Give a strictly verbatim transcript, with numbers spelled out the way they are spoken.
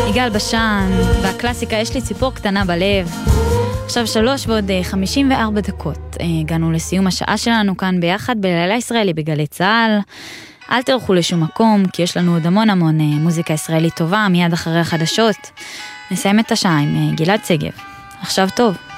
יגאל בשן, והקלאסיקה יש לי ציפור קטנה בלב. עכשיו שלוש ועוד חמישים וארבע דקות. הגענו לסיום השעה שלנו כאן ביחד בלילה ישראלי בגלי צהל. אל תלכו לשום מקום, כי יש לנו עוד המון המון מוזיקה ישראלית טובה, מיד אחרי החדשות. נסיים את השעה עם גלעד סגב. עכשיו טוב.